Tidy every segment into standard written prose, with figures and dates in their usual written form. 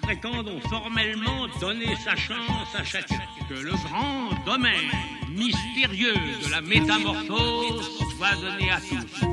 prétendons formellement donner sa chance à chacun. Que le grand domaine mystérieux de la métamorphose soit donné à tous.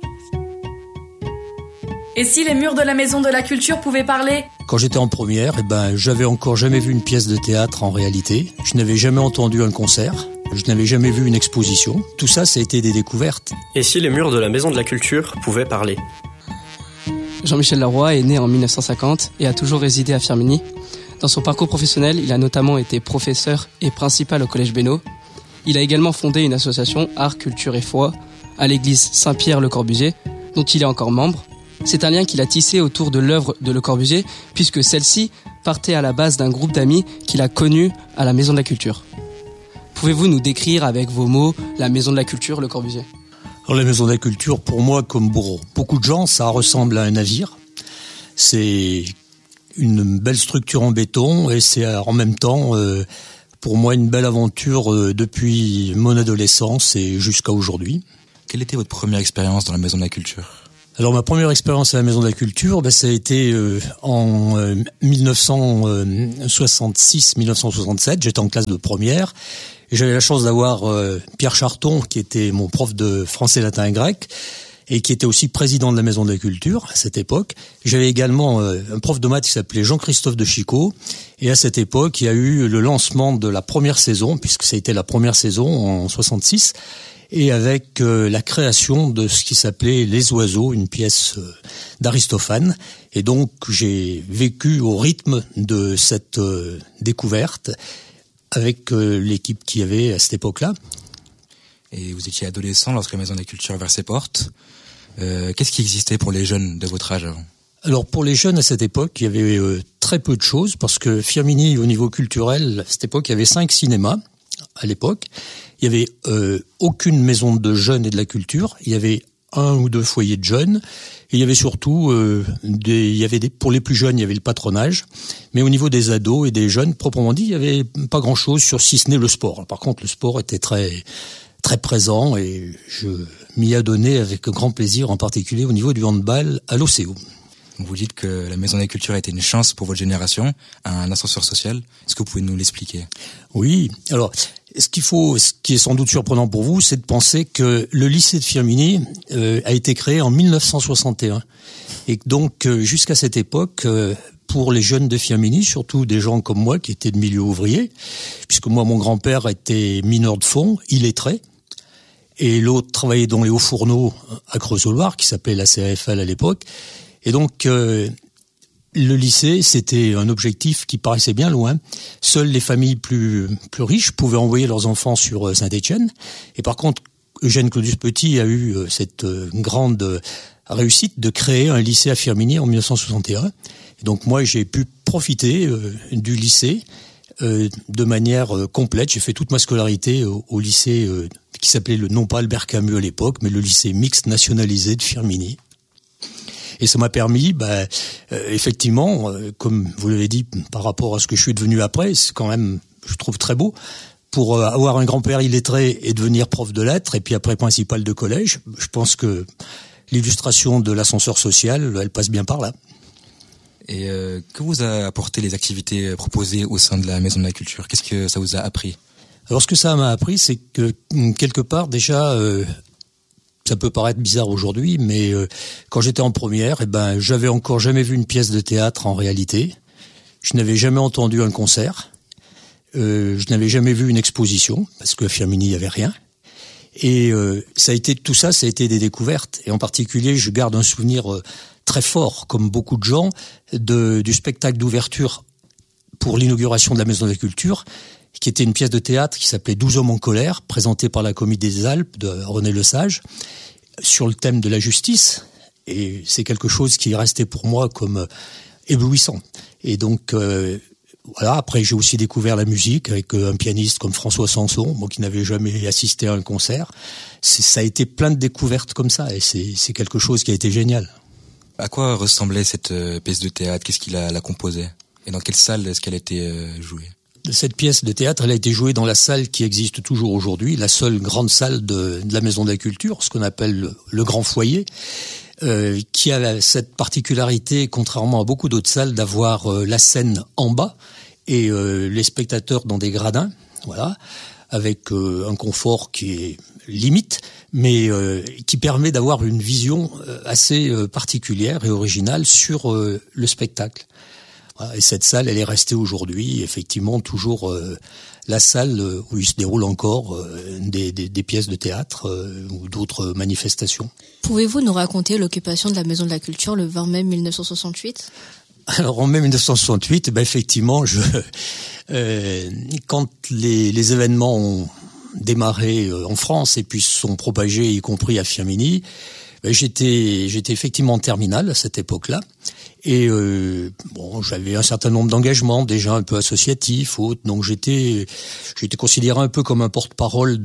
Et si les murs de la Maison de la Culture pouvaient parler ? Quand j'étais en première, j'avais encore jamais vu une pièce de théâtre en réalité. Je n'avais jamais entendu un concert. Je n'avais jamais vu une exposition. Tout ça, ça a été des découvertes. Et si les murs de la Maison de la Culture pouvaient parler ? Jean-Michel Leroy est né en 1950 et a toujours résidé à Firminy. Dans son parcours professionnel, il a notamment été professeur et principal au Collège Bénaud. Il a également fondé une association Art, Culture et Foi à l'église Saint-Pierre-Le-Corbusier, dont il est encore membre. C'est un lien qu'il a tissé autour de l'œuvre de Le Corbusier, puisque celle-ci partait à la base d'un groupe d'amis qu'il a connu à la Maison de la Culture. Pouvez-vous nous décrire avec vos mots la Maison de la Culture, Le Corbusier ? Alors, la Maison de la Culture, pour moi, comme pour beaucoup de gens, ça ressemble à un navire. C'est une belle structure en béton et c'est en même temps, pour moi, une belle aventure depuis mon adolescence et jusqu'à aujourd'hui. Quelle était votre première expérience dans la Maison de la Culture ? Alors ma première expérience à la Maison de la Culture, ça a été en 1966-1967. J'étais en classe de première et j'avais la chance d'avoir Pierre Charton, qui était mon prof de français, latin et grec, et qui était aussi président de la Maison de la Culture à cette époque. J'avais également un prof de maths qui s'appelait Jean-Christophe de Chicot, et à cette époque, il y a eu le lancement de la première saison, puisque ça a été la première saison en 66. Et avec la création de ce qui s'appelait Les Oiseaux, une pièce d'Aristophane. Et donc, j'ai vécu au rythme de cette découverte avec l'équipe qu'il y avait à cette époque-là. Et vous étiez adolescent lorsque la Maison de la Culture a ouvert ses portes. Qu'est-ce qui existait pour les jeunes de votre âge avant ? Alors, pour les jeunes à cette époque, il y avait très peu de choses, parce que Firminy, au niveau culturel, à cette époque, il y avait 5 cinémas à l'époque. Il y avait aucune maison de jeunes et de la culture. Il y avait 1 ou 2 foyers de jeunes. Et il y avait surtout pour les plus jeunes, il y avait le patronage. Mais au niveau des ados et des jeunes, proprement dit, il y avait pas grand-chose si ce n'est le sport. Par contre, le sport était très très présent et je m'y adonnais avec grand plaisir, en particulier au niveau du handball à l'OCO. Vous dites que la Maison de la Culture a été une chance pour votre génération, un ascenseur social. Est-ce que vous pouvez nous l'expliquer ? Oui. Alors, ce qui est sans doute surprenant pour vous, c'est de penser que le lycée de Firminy a été créé en 1961. Et donc, jusqu'à cette époque, pour les jeunes de Firminy, surtout des gens comme moi qui étaient de milieu ouvrier, puisque moi, mon grand-père était mineur de fond, illettré, et l'autre travaillait dans les hauts fourneaux à Creusot-Loire, qui s'appelait la CAFL à l'époque. Et donc, le lycée, c'était un objectif qui paraissait bien loin. Seules les familles plus riches pouvaient envoyer leurs enfants sur Saint-Étienne. Et par contre, Eugène Claudius Petit a eu cette grande réussite de créer un lycée à Firminy en 1961. Et donc moi, j'ai pu profiter du lycée de manière complète. J'ai fait toute ma scolarité au lycée qui s'appelait non pas Albert Camus à l'époque, mais le lycée mixte nationalisé de Firminy. Et ça m'a permis, effectivement, comme vous l'avez dit, par rapport à ce que je suis devenu après, c'est quand même, je trouve, très beau. Pour avoir un grand-père illettré et devenir prof de lettres, et puis après principal de collège, je pense que l'illustration de l'ascenseur social, elle passe bien par là. Et que vous a apporté les activités proposées au sein de la Maison de la Culture ? Qu'est-ce que ça vous a appris ? Alors ce que ça m'a appris, c'est que quelque part déjà... ça peut paraître bizarre aujourd'hui, mais quand j'étais en première, j'avais encore jamais vu une pièce de théâtre en réalité. Je n'avais jamais entendu un concert. Je n'avais jamais vu une exposition, parce qu'à Firminy, il n'y avait rien. Et tout ça a été des découvertes. Et en particulier, je garde un souvenir très fort, comme beaucoup de gens, du spectacle d'ouverture pour l'inauguration de la Maison de la Culture, qui était une pièce de théâtre qui s'appelait 12 hommes en colère, présentée par la Comédie des Alpes de René Lesage, sur le thème de la justice. Et c'est quelque chose qui est resté pour moi comme éblouissant. Et donc, voilà. Après, j'ai aussi découvert la musique avec un pianiste comme François Sanson, moi qui n'avais jamais assisté à un concert. Ça a été plein de découvertes comme ça, et c'est quelque chose qui a été génial. À quoi ressemblait cette pièce de théâtre ? Qu'est-ce qui la composait ? Et dans quelle salle est-ce qu'elle a été jouée ? cette pièce de théâtre, elle a été jouée dans la salle qui existe toujours aujourd'hui, la seule grande salle de la Maison de la Culture, ce qu'on appelle le Grand Foyer, qui a cette particularité, contrairement à beaucoup d'autres salles, d'avoir la scène en bas et les spectateurs dans des gradins, voilà, avec un confort qui est limite, mais qui permet d'avoir une vision assez particulière et originale sur le spectacle. Voilà, et cette salle, elle est restée aujourd'hui, effectivement, toujours la salle où il se déroule encore des pièces de théâtre ou d'autres manifestations. Pouvez-vous nous raconter l'occupation de la Maison de la Culture le 20 mai 1968 ? Alors en mai 1968, effectivement, quand les événements ont démarré en France et puis se sont propagés, y compris à Firminy, j'étais effectivement en terminale à cette époque-là. Et j'avais un certain nombre d'engagements déjà un peu associatifs, autres, donc j'étais considéré un peu comme un porte-parole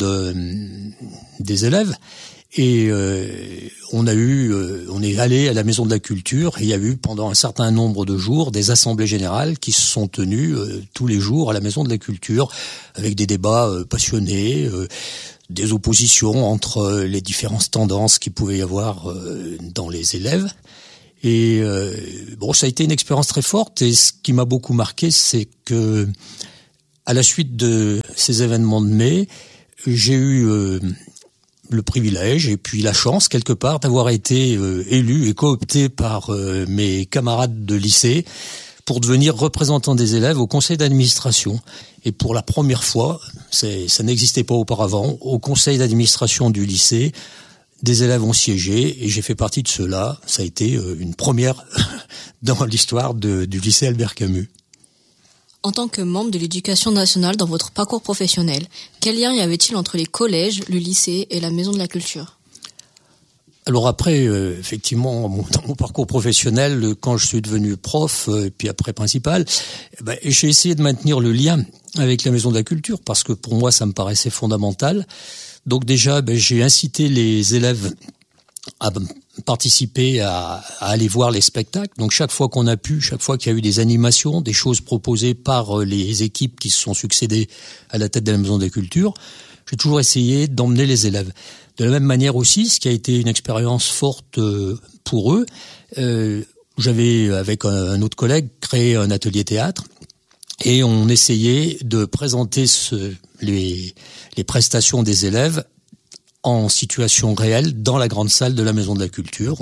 des élèves. Et on est allé à la Maison de la Culture et il y a eu pendant un certain nombre de jours des assemblées générales qui se sont tenues tous les jours à la Maison de la Culture avec des débats passionnés, des oppositions entre les différentes tendances qu'il pouvait y avoir dans les élèves. Et ça a été une expérience très forte et ce qui m'a beaucoup marqué, c'est que à la suite de ces événements de mai, j'ai eu le privilège et puis la chance quelque part d'avoir été élu et coopté par mes camarades de lycée pour devenir représentant des élèves au conseil d'administration. Et pour la première fois, ça n'existait pas auparavant, au conseil d'administration du lycée, des élèves ont siégé et j'ai fait partie de ceux-là. Ça a été une première dans l'histoire du lycée Albert Camus. En tant que membre de l'éducation nationale dans votre parcours professionnel, quel lien y avait-il entre les collèges, le lycée et la Maison de la Culture ? Alors après, effectivement, dans mon parcours professionnel, quand je suis devenu prof, puis après principal, j'ai essayé de maintenir le lien avec la Maison de la Culture parce que pour moi, ça me paraissait fondamental. Donc déjà, j'ai incité les élèves à participer à aller voir les spectacles. Donc chaque fois qu'on a pu, chaque fois qu'il y a eu des animations, des choses proposées par les équipes qui se sont succédées à la tête de la Maison de la Culture, j'ai toujours essayé d'emmener les élèves. De la même manière aussi, ce qui a été une expérience forte pour eux, j'avais avec un autre collègue créé un atelier théâtre et on essayait de présenter les prestations des élèves en situation réelle dans la grande salle de la Maison de la Culture.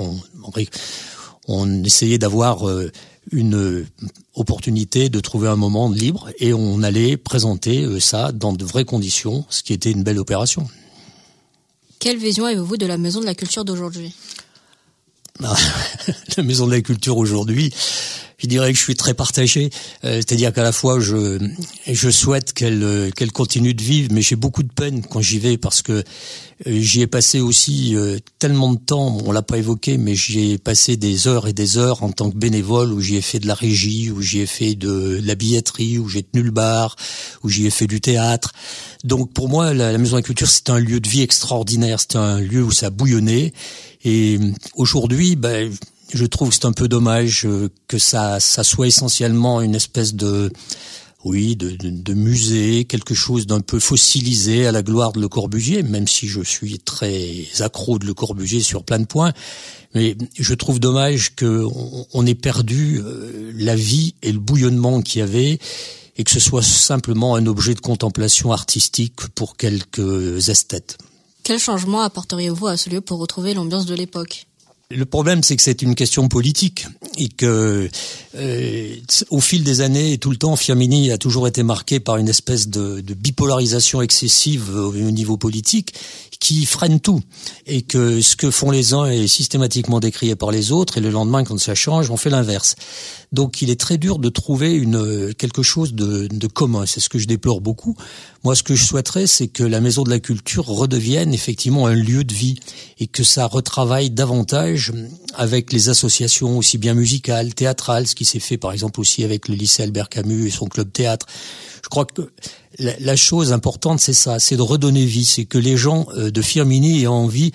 On essayait d'avoir une opportunité de trouver un moment libre et on allait présenter ça dans de vraies conditions, ce qui était une belle opération. Quelle vision avez-vous de la Maison de la Culture d'aujourd'hui ? La Maison de la Culture aujourd'hui, je dirais que je suis très partagé. C'est-à-dire qu'à la fois, je souhaite qu'elle continue de vivre, mais j'ai beaucoup de peine quand j'y vais parce que j'y ai passé aussi tellement de temps. On l'a pas évoqué, mais j'y ai passé des heures et des heures en tant que bénévole, où j'y ai fait de la régie, où j'y ai fait de la billetterie, où j'ai tenu le bar, où j'y ai fait du théâtre. Donc pour moi, la Maison de la Culture, c'est un lieu de vie extraordinaire. C'est un lieu où ça bouillonnait. Et aujourd'hui, je trouve que c'est un peu dommage que ça soit essentiellement une espèce de musée, quelque chose d'un peu fossilisé à la gloire de Le Corbusier, même si je suis très accro de Le Corbusier sur plein de points. Mais je trouve dommage qu'on ait perdu la vie et le bouillonnement qu'il y avait et que ce soit simplement un objet de contemplation artistique pour quelques esthètes. Quel changement apporteriez-vous à ce lieu pour retrouver l'ambiance de l'époque ? Le problème, c'est que c'est une question politique et que, au fil des années, tout le temps, Firminy a toujours été marqué par une espèce de bipolarisation excessive au niveau politique qui freine tout et que ce que font les uns est systématiquement décrié par les autres et le lendemain, quand ça change, on fait l'inverse. Donc, il est très dur de trouver quelque chose de commun. C'est ce que je déplore beaucoup. Moi, ce que je souhaiterais, c'est que la Maison de la Culture redevienne effectivement un lieu de vie et que ça retravaille davantage avec les associations aussi bien musicales, théâtrales, ce qui s'est fait par exemple aussi avec le lycée Albert Camus et son club théâtre. Je crois que la chose importante, c'est ça, c'est de redonner vie, c'est que les gens de Firminy aient envie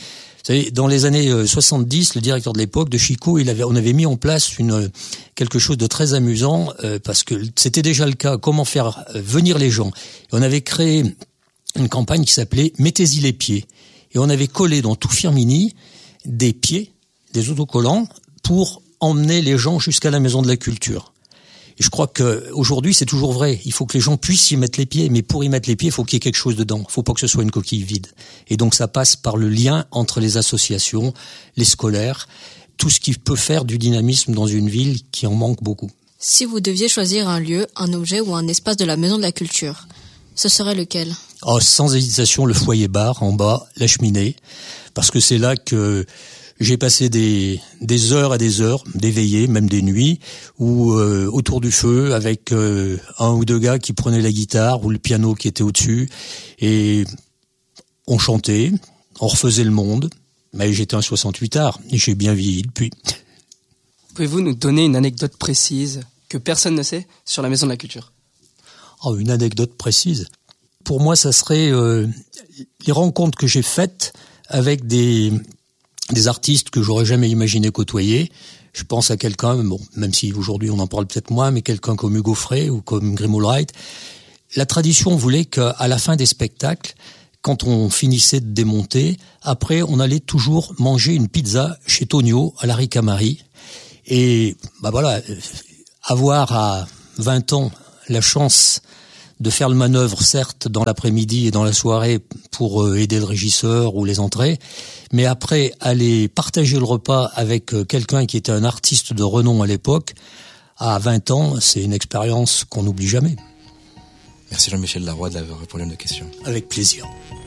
savez, dans les années 70, le directeur de l'époque, de Chico, on avait mis en place quelque chose de très amusant, parce que c'était déjà le cas, comment faire venir les gens. Et on avait créé une campagne qui s'appelait « Mettez-y les pieds ». Et on avait collé dans tout Firminy des pieds, des autocollants, pour emmener les gens jusqu'à la Maison de la Culture. Et je crois que aujourd'hui c'est toujours vrai. Il faut que les gens puissent y mettre les pieds, mais pour y mettre les pieds, il faut qu'il y ait quelque chose dedans. Il faut pas que ce soit une coquille vide. Et donc ça passe par le lien entre les associations, les scolaires, tout ce qui peut faire du dynamisme dans une ville qui en manque beaucoup. Si vous deviez choisir un lieu, un objet ou un espace de la Maison de la Culture, ce serait lequel ? Sans hésitation, le foyer bar en bas, la cheminée, parce que c'est là que j'ai passé des heures et des heures, des veillées, même des nuits, où autour du feu, avec un ou deux gars qui prenaient la guitare ou le piano qui était au-dessus, et on chantait, on refaisait le monde. Mais j'étais un 68 art, et j'ai bien vieilli depuis. Pouvez-vous nous donner une anecdote précise que personne ne sait sur la Maison de la Culture ? Une anecdote précise. Pour moi, ça serait les rencontres que j'ai faites avec des artistes que j'aurais jamais imaginé côtoyer. Je pense à quelqu'un, même si aujourd'hui on en parle peut-être moins, mais quelqu'un comme Hugo Frey ou comme Grim Allwright. La tradition voulait qu'à la fin des spectacles, quand on finissait de démonter, après on allait toujours manger une pizza chez Tonio à la Ricamari. Et avoir à 20 ans la chance de faire le manœuvre, certes, dans l'après-midi et dans la soirée pour aider le régisseur ou les entrées, mais après aller partager le repas avec quelqu'un qui était un artiste de renom à l'époque, à 20 ans, c'est une expérience qu'on n'oublie jamais. Merci Jean-Michel Laroy d'avoir répondu à nos questions. Avec plaisir.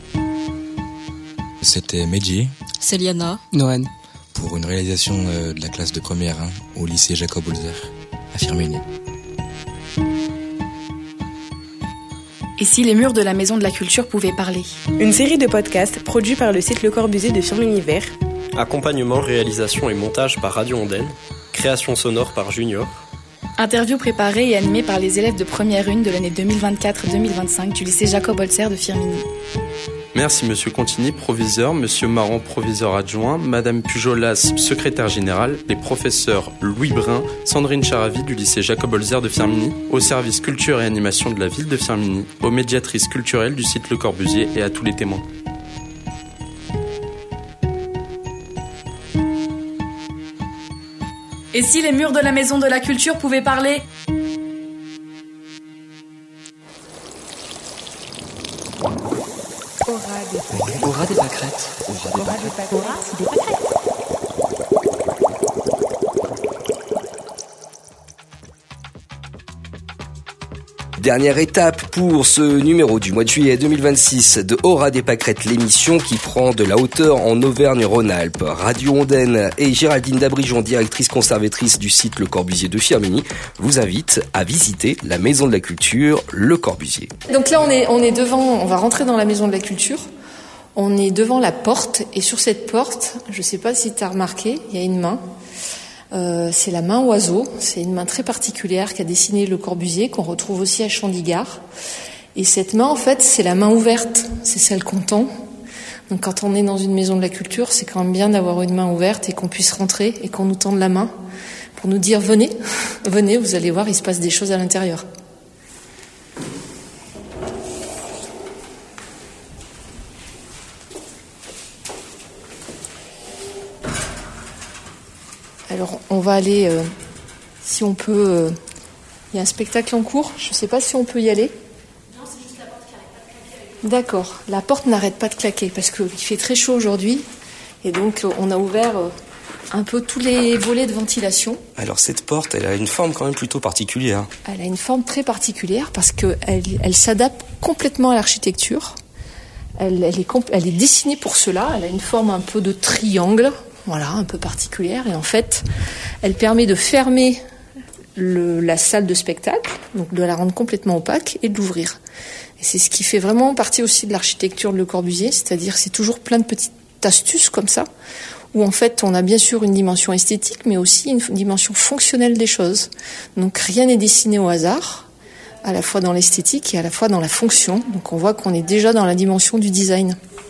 C'était Medji. C'est Liana. Noël. Pour une réalisation de la classe de première au lycée Jacob Holzer à Firminy. Et si les murs de la Maison de la Culture pouvaient parler ? Une série de podcasts produits par le site Le Corbusier de Firminy Vert. Accompagnement, réalisation et montage par Radio Ondaine. Création sonore par Junior. Interview préparée et animée par les élèves de première une de l'année 2024-2025 du lycée Jacob Holzer de Firminy. Merci Monsieur Contini, proviseur, Monsieur Marant, proviseur adjoint, Madame Pujolas, secrétaire générale, les professeurs Louis Brun, Sandrine Charavi du lycée Jacob Holzer de Firminy, au service culture et animation de la ville de Firminy, aux médiatrices culturelles du site Le Corbusier et à tous les témoins. Et si les murs de la Maison de la Culture pouvaient parler ? Aura des pâquerettes. Dernière étape pour ce numéro du mois de juillet 2026 de Aura des pâquerettes, l'émission qui prend de la hauteur en Auvergne-Rhône-Alpes. Radio Ondaine et Géraldine Dabrijon, directrice conservatrice du site Le Corbusier de Firminy, vous invitent à visiter la Maison de la Culture, Le Corbusier. Donc là, on est devant, on va rentrer dans la Maison de la Culture. On est devant la porte, et sur cette porte, je ne sais pas si tu as remarqué, il y a une main. C'est la main oiseau, c'est une main très particulière qu'a dessinée Le Corbusier, qu'on retrouve aussi à Chandigarh. Et cette main, en fait, c'est la main ouverte, c'est celle qu'on tend. Donc quand on est dans une maison de la culture, c'est quand même bien d'avoir une main ouverte et qu'on puisse rentrer et qu'on nous tende la main pour nous dire « Venez, venez, vous allez voir, il se passe des choses à l'intérieur ». Alors, on va aller, si on peut... il y a un spectacle en cours, je ne sais pas si on peut y aller. Non, c'est juste la porte qui n'arrête pas de claquer. D'accord, la porte n'arrête pas de claquer parce qu'il fait très chaud aujourd'hui. Et donc, on a ouvert un peu tous les volets de ventilation. Alors, cette porte, elle a une forme quand même plutôt particulière. Elle a une forme très particulière parce qu'elle s'adapte complètement à l'architecture. Elle est dessinée pour cela, elle a une forme un peu de triangle. Voilà, un peu particulière. Et en fait, elle permet de fermer la salle de spectacle, donc de la rendre complètement opaque et de l'ouvrir. Et c'est ce qui fait vraiment partie aussi de l'architecture de Le Corbusier, c'est-à-dire c'est toujours plein de petites astuces comme ça, où en fait on a bien sûr une dimension esthétique, mais aussi une dimension fonctionnelle des choses. Donc rien n'est dessiné au hasard, à la fois dans l'esthétique et à la fois dans la fonction. Donc on voit qu'on est déjà dans la dimension du design.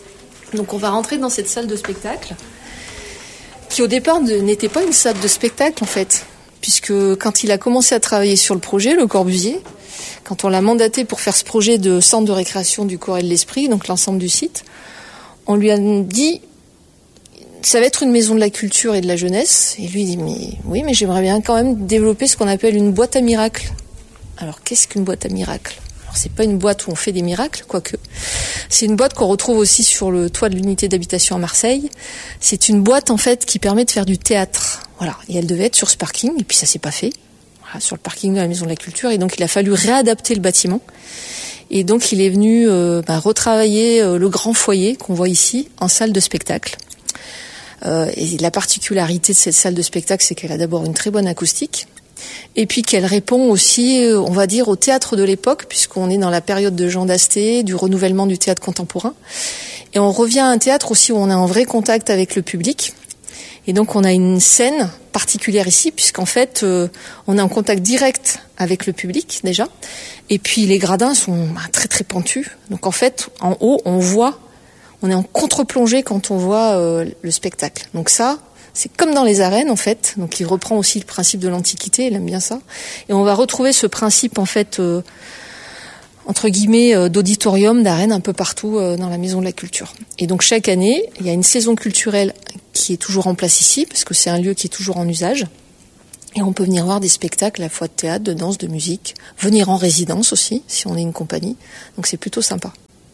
Donc on va rentrer dans cette salle de spectacle, qui au départ n'était pas une salle de spectacle en fait, puisque quand il a commencé à travailler sur le projet, Le Corbusier, quand on l'a mandaté pour faire ce projet de centre de récréation du corps et de l'esprit, donc l'ensemble du site, on lui a dit ça va être une maison de la culture et de la jeunesse. Et lui il dit mais j'aimerais bien quand même développer ce qu'on appelle une boîte à miracles. Alors qu'est-ce qu'une boîte à miracles ? Alors c'est pas une boîte où on fait des miracles, quoique. C'est une boîte qu'on retrouve aussi sur le toit de l'unité d'habitation à Marseille. C'est une boîte en fait qui permet de faire du théâtre. Voilà, et elle devait être sur ce parking et puis ça s'est pas fait. Voilà, sur le parking de la maison de la culture et donc il a fallu réadapter le bâtiment. Et donc il est venu retravailler le grand foyer qu'on voit ici en salle de spectacle. Et la particularité de cette salle de spectacle, c'est qu'elle a d'abord une très bonne acoustique, et puis qu'elle répond aussi, on va dire, au théâtre de l'époque, puisqu'on est dans la période de Jean Dasté, du renouvellement du théâtre contemporain. Et on revient à un théâtre aussi où on a un vrai contact avec le public. Et donc on a une scène particulière ici, puisqu'en fait, on est en contact direct avec le public déjà. Et puis les gradins sont très très pentus. Donc en fait, en haut, on est en contre-plongée quand on voit le spectacle. Donc ça, c'est comme dans les arènes en fait. Donc il reprend aussi le principe de l'Antiquité, il aime bien ça. Et on va retrouver ce principe en fait, entre guillemets, d'auditorium, d'arène un peu partout dans la Maison de la Culture. Et donc chaque année, il y a une saison culturelle qui est toujours en place ici, parce que c'est un lieu qui est toujours en usage. Et on peut venir voir des spectacles à la fois de théâtre, de danse, de musique, venir en résidence aussi, si on est une compagnie. Donc c'est plutôt sympa.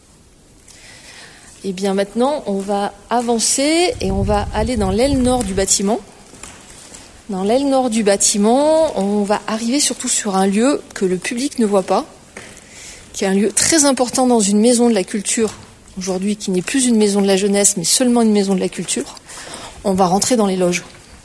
Et bien maintenant, on va avancer et on va aller dans l'aile nord du bâtiment. Dans l'aile nord du bâtiment, on va arriver surtout sur un lieu que le public ne voit pas, qui est un lieu très important dans une maison de la culture, aujourd'hui qui n'est plus une maison de la jeunesse, mais seulement une maison de la culture. On va rentrer dans les loges.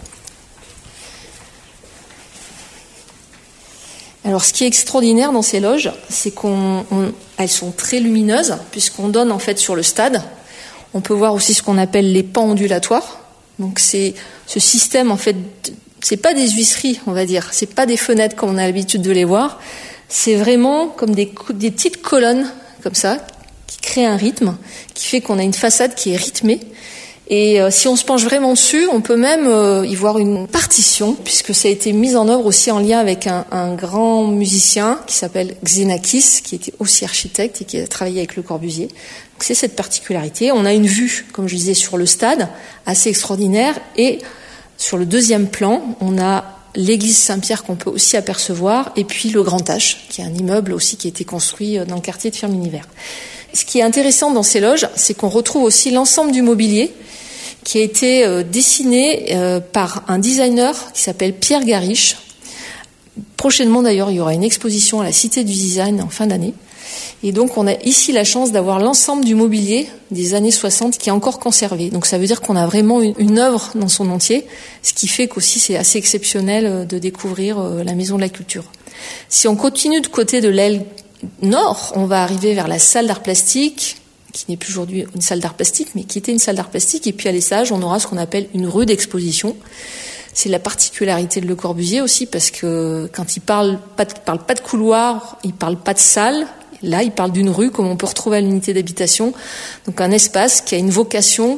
Alors, ce qui est extraordinaire dans ces loges, c'est elles sont très lumineuses, puisqu'on donne en fait sur le stade. On peut voir aussi ce qu'on appelle les pans ondulatoires. Donc, c'est ce système en fait, c'est pas des huisseries, on va dire, c'est pas des fenêtres comme on a l'habitude de les voir. C'est vraiment comme des petites colonnes comme ça qui créent un rythme, qui fait qu'on a une façade qui est rythmée. Et si on se penche vraiment dessus, on peut même y voir une partition, puisque ça a été mis en œuvre aussi en lien avec un grand musicien qui s'appelle Xenakis, qui était aussi architecte et qui a travaillé avec Le Corbusier. Donc c'est cette particularité. On a une vue, comme je disais, sur le stade, assez extraordinaire. Et sur le deuxième plan, on a l'église Saint-Pierre qu'on peut aussi apercevoir, et puis le Grand H, qui est un immeuble aussi qui a été construit dans le quartier de Firminy-Vert. Ce qui est intéressant dans ces loges, c'est qu'on retrouve aussi l'ensemble du mobilier qui a été dessiné par un designer qui s'appelle Pierre Gariche. Prochainement d'ailleurs, il y aura une exposition à la Cité du Design en fin d'année. Et donc on a ici la chance d'avoir l'ensemble du mobilier des années 60 qui est encore conservé. Donc ça veut dire qu'on a vraiment une œuvre dans son entier, ce qui fait qu'aussi c'est assez exceptionnel de découvrir la Maison de la Culture. Si on continue de côté de l'aile nord, on va arriver vers la salle d'art plastique, qui n'est plus aujourd'hui une salle d'art plastique, mais qui était une salle d'art plastique. Et puis à l'essage, on aura ce qu'on appelle une rue d'exposition. C'est la particularité de Le Corbusier aussi, parce que quand il parle pas de couloir, il parle pas de salle. Là, il parle d'une rue, comme on peut retrouver à l'unité d'habitation. Donc un espace qui a une vocation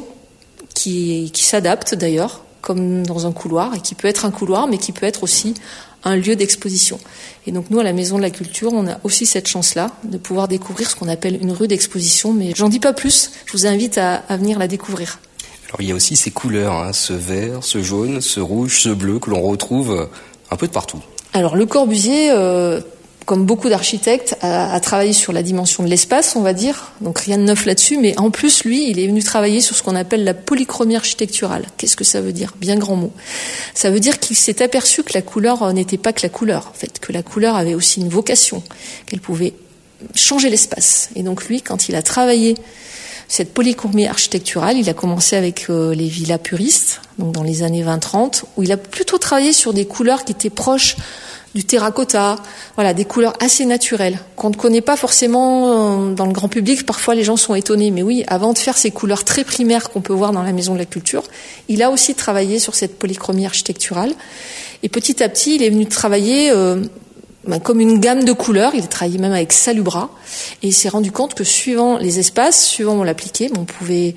qui s'adapte d'ailleurs, comme dans un couloir, et qui peut être un couloir, mais qui peut être aussi un lieu d'exposition. Et donc nous, à la Maison de la Culture, on a aussi cette chance-là de pouvoir découvrir ce qu'on appelle une rue d'exposition, mais j'en dis pas plus, je vous invite à venir la découvrir. Alors il y a aussi ces couleurs, ce vert, ce jaune, ce rouge, ce bleu, que l'on retrouve un peu de partout. Alors Le Corbusier, comme beaucoup d'architectes, a travaillé sur la dimension de l'espace, on va dire, donc rien de neuf là-dessus, mais en plus, lui, il est venu travailler sur ce qu'on appelle la polychromie architecturale. Qu'est-ce que ça veut dire ? Bien grand mot. Ça veut dire qu'il s'est aperçu que la couleur n'était pas que la couleur, en fait, que la couleur avait aussi une vocation, qu'elle pouvait changer l'espace. Et donc lui, quand il a travaillé cette polychromie architecturale, il a commencé avec les villas puristes, donc dans les années 20-30, où il a plutôt travaillé sur des couleurs qui étaient proches du terracotta, voilà, des couleurs assez naturelles, qu'on ne connaît pas forcément dans le grand public. Parfois, les gens sont étonnés. Mais oui, avant de faire ces couleurs très primaires qu'on peut voir dans la Maison de la Culture, il a aussi travaillé sur cette polychromie architecturale. Et petit à petit, il est venu travailler comme une gamme de couleurs. Il a travaillé même avec Salubra. Et il s'est rendu compte que suivant les espaces, suivant où on l'appliquait, on pouvait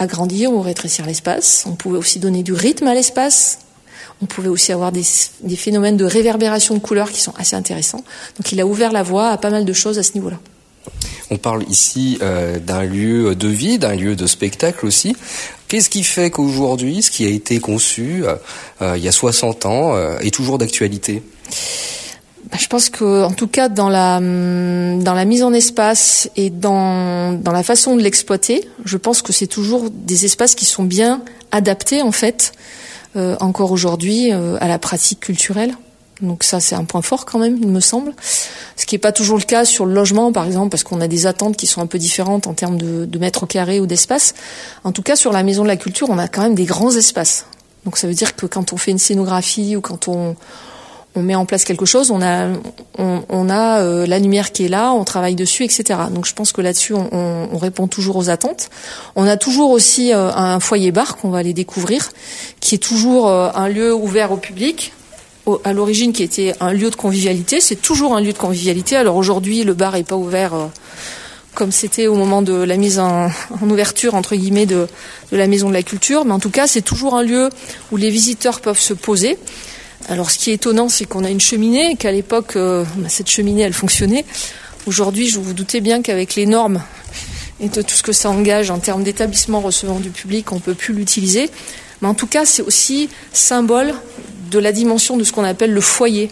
agrandir ou rétrécir l'espace. On pouvait aussi donner du rythme à l'espace. On pouvait aussi avoir des phénomènes de réverbération de couleurs qui sont assez intéressants. Donc il a ouvert la voie à pas mal de choses à ce niveau-là. On parle ici d'un lieu de vie, d'un lieu de spectacle aussi. Qu'est-ce qui fait qu'aujourd'hui, ce qui a été conçu il y a 60 ans est toujours d'actualité ? Je pense que, en tout cas, dans la mise en espace et dans la façon de l'exploiter, je pense que c'est toujours des espaces qui sont bien adaptés, en fait, encore aujourd'hui, à la pratique culturelle. Donc ça, c'est un point fort quand même, il me semble. Ce qui n'est pas toujours le cas sur le logement, par exemple, parce qu'on a des attentes qui sont un peu différentes en termes de mètres carrés ou d'espace. En tout cas, sur la Maison de la Culture, on a quand même des grands espaces. Donc ça veut dire que quand on fait une scénographie ou quand on met en place quelque chose, on a la lumière qui est là, on travaille dessus, etc. Donc je pense que là-dessus, on répond toujours aux attentes. On a toujours aussi un foyer bar qu'on va aller découvrir, qui est toujours un lieu ouvert au public. À l'origine, qui était un lieu de convivialité, c'est toujours un lieu de convivialité. Alors aujourd'hui, le bar est pas ouvert comme c'était au moment de la mise en ouverture, entre guillemets, de la Maison de la Culture. Mais en tout cas, c'est toujours un lieu où les visiteurs peuvent se poser. Alors ce qui est étonnant, c'est qu'on a une cheminée, et qu'à l'époque, cette cheminée, elle fonctionnait. Aujourd'hui, je vous doutez bien qu'avec les normes et de tout ce que ça engage en termes d'établissement recevant du public, on peut plus l'utiliser. Mais en tout cas, c'est aussi symbole de la dimension de ce qu'on appelle le foyer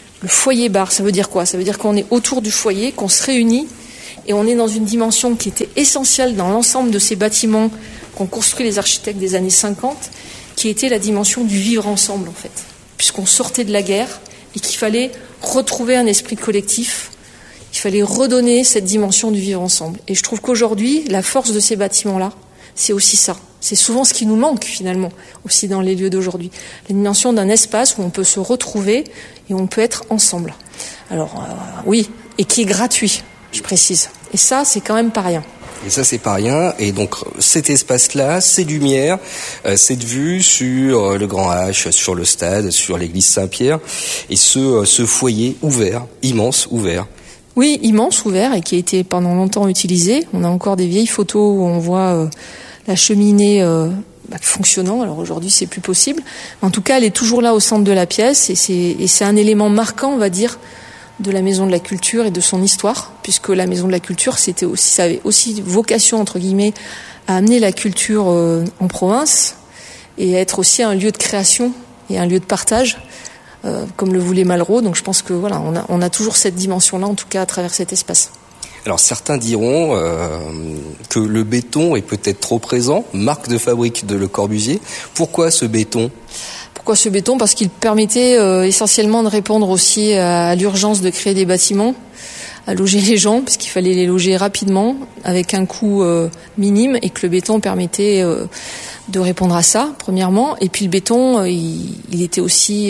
bar. Ça veut dire quoi ? Ça veut dire qu'on est autour du foyer, qu'on se réunit, et on est dans une dimension qui était essentielle dans l'ensemble de ces bâtiments qu'ont construit les architectes des années 50, qui était la dimension du vivre ensemble, en fait. Puisqu'on sortait de la guerre et qu'il fallait retrouver un esprit collectif, il fallait redonner cette dimension du vivre ensemble. Et je trouve qu'aujourd'hui, la force de ces bâtiments-là, c'est aussi ça. C'est souvent ce qui nous manque, finalement, aussi dans les lieux d'aujourd'hui. La dimension d'un espace où on peut se retrouver et où on peut être ensemble. Alors, oui, et qui est gratuit, je précise. Et ça, c'est quand même pas rien. Et ça, c'est pas rien. Et donc, cet espace-là, ces lumières, cette vue sur le Grand H, sur le stade, sur l'église Saint-Pierre, et ce foyer ouvert, immense, ouvert. Oui, immense, ouvert, et qui a été pendant longtemps utilisé. On a encore des vieilles photos où on voit la cheminée fonctionnant. Alors aujourd'hui, c'est plus possible. En tout cas, elle est toujours là au centre de la pièce, et c'est un élément marquant, on va dire, de la Maison de la Culture et de son histoire, puisque la Maison de la Culture, ça avait aussi vocation, entre guillemets, à amener la culture en province et à être aussi un lieu de création et un lieu de partage, comme le voulait Malraux. Donc je pense que voilà, on a toujours cette dimension-là, en tout cas à travers cet espace. Alors certains diront que le béton est peut-être trop présent, marque de fabrique de Le Corbusier. Pourquoi ce béton ? Pourquoi ce béton ? Parce qu'il permettait essentiellement de répondre aussi à l'urgence de créer des bâtiments, à loger les gens, parce qu'il fallait les loger rapidement, avec un coût minime, et que le béton permettait de répondre à ça, premièrement. Et puis le béton, il était aussi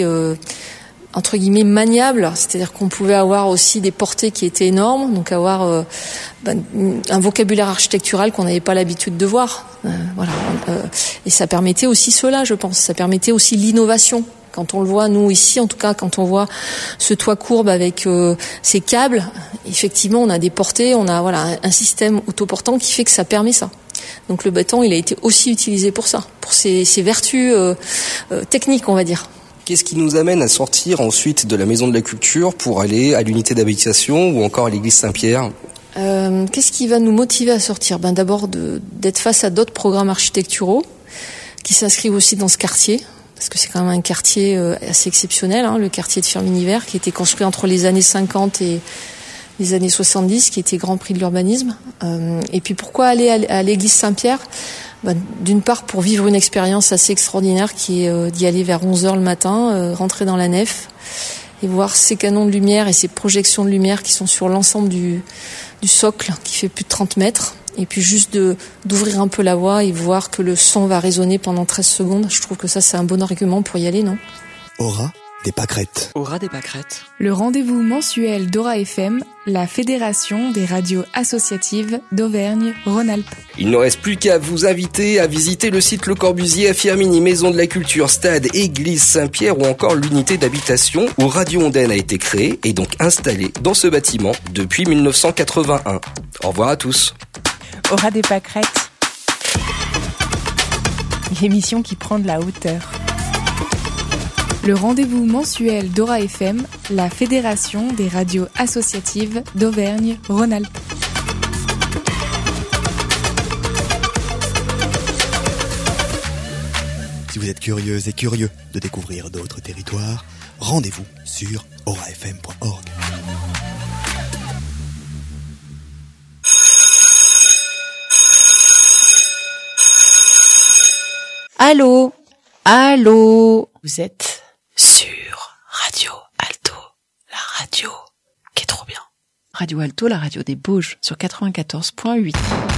entre guillemets maniable, c'est-à-dire qu'on pouvait avoir aussi des portées qui étaient énormes, donc avoir un vocabulaire architectural qu'on n'avait pas l'habitude de voir. Et ça permettait aussi cela, je pense. Ça permettait aussi l'innovation. Quand on le voit, nous ici, en tout cas, quand on voit ce toit courbe avec ces câbles, effectivement, on a des portées, on a un système autoportant qui fait que ça permet ça. Donc le béton, il a été aussi utilisé pour ça, pour ses vertus techniques, on va dire. Qu'est-ce qui nous amène à sortir ensuite de la Maison de la Culture pour aller à l'unité d'habitation ou encore à l'église Saint-Pierre ? Qu'est-ce qui va nous motiver à sortir ? D'abord d'être face à d'autres programmes architecturaux qui s'inscrivent aussi dans ce quartier, parce que c'est quand même un quartier assez exceptionnel, le quartier de Firminy-Vert, qui a été construit entre les années 50 et les années 70, qui était Grand Prix de l'urbanisme. Et puis pourquoi aller à l'église Saint-Pierre ? D'une part pour vivre une expérience assez extraordinaire qui est d'y aller vers 11h le matin, rentrer dans la nef et voir ces canons de lumière et ces projections de lumière qui sont sur l'ensemble du socle qui fait plus de 30 mètres, et puis juste d'ouvrir un peu la voie et voir que le son va résonner pendant 13 secondes. Je trouve que ça, c'est un bon argument pour y aller, non ? Aura des pâquerettes. Aura des pâquerettes. Le rendez-vous mensuel d'Aura FM, la fédération des radios associatives d'Auvergne-Rhône-Alpes. Il ne reste plus qu'à vous inviter à visiter le site Le Corbusier à Firminy, Maison de la Culture, Stade, Église Saint-Pierre ou encore l'unité d'habitation où Radio Ondaine a été créée et donc installée dans ce bâtiment depuis 1981. Au revoir à tous. Aura des pâquerettes. l'émission qui prend de la hauteur. Le rendez-vous mensuel d'Aura FM, la fédération des radios associatives d'Auvergne-Rhône-Alpes. Si vous êtes curieuse et curieux de découvrir d'autres territoires, rendez-vous sur aurafm.org. Allô? Allô? Vous êtes sur Radio Alto, la radio qui est trop bien. Radio Alto, la radio des Bauges, sur 94.8.